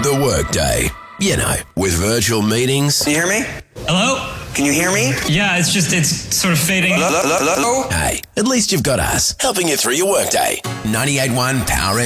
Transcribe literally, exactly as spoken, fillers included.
The workday. You know, with virtual meetings. Can you hear me? Hello? Can you hear me? Yeah, it's just, it's sort of fading. Hello? Hello? Hello? Hey, at least you've got us helping you through your workday. ninety-eight point one Power